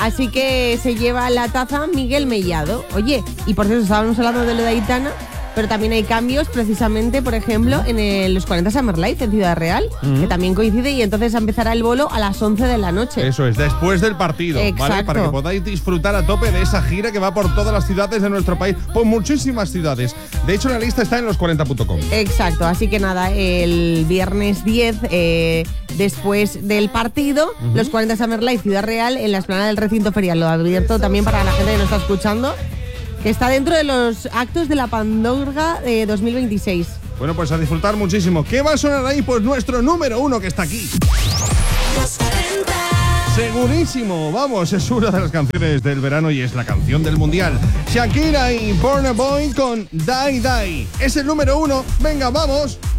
Así que se lleva la taza Miguel Mellado. Oye, y por cierto, estábamos hablando de lo de Aitana, pero también hay cambios precisamente, por ejemplo, en los 40 Summer Life en Ciudad Real, que también coincide, y entonces empezará el bolo a las 11 de la noche. Eso es, después del partido, ¿vale? Para que podáis disfrutar a tope de esa gira que va por todas las ciudades de nuestro país, por muchísimas ciudades. De hecho, la lista está en los40.com. Exacto, así que nada, el viernes 10, después del partido, los 40 Summer Life Ciudad Real en la explanada del recinto ferial. Lo abierto también para la gente que nos está escuchando, que está dentro de los actos de la Pandorga de 2026. Bueno, pues a disfrutar muchísimo. ¿Qué va a sonar ahí? Pues nuestro número 1 que está aquí. Segurísimo, vamos, es una de las canciones del verano y es la canción del mundial. Shakira y Burna Boy con Die Die. Es el número 1, venga, vamos.